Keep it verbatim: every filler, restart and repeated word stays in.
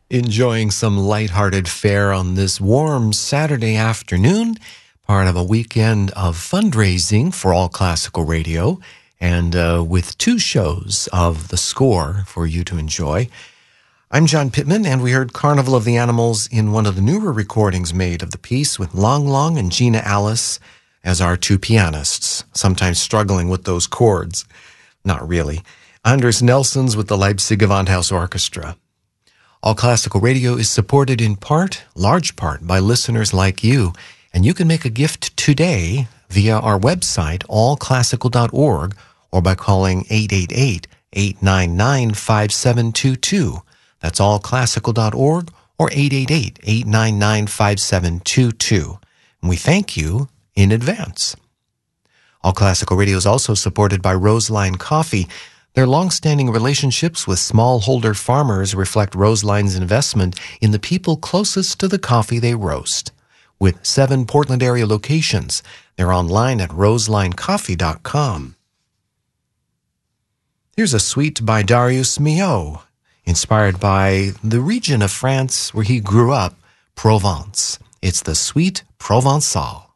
Enjoying some lighthearted fare on this warm Saturday afternoon, part of a weekend of fundraising for All Classical Radio, and uh, with two shows of The Score for you to enjoy. I'm John Pittman, and we heard Carnival of the Animals in one of the newer recordings made of the piece with Long Long and Gina Alice as our two pianists, sometimes struggling with those chords. Not really. Anders Nelsons with the Leipzig Gewandhaus Orchestra. All Classical Radio is supported in part, large part, by listeners like you, and you can make a gift today via our website, all classical dot org, or by calling eight eight eight, eight nine nine, five seven two two. That's all classical dot org or eight eight eight, eight nine nine, five seven two two. And we thank you in advance. All Classical Radio is also supported by Roseline Coffee. Their long-standing relationships with smallholder farmers reflect Roseline's investment in the people closest to the coffee they roast. With seven Portland area locations, they're online at roseline coffee dot com. Here's a suite by Darius Milhaud, inspired by the region of France where he grew up, Provence. It's the Suite Provençale.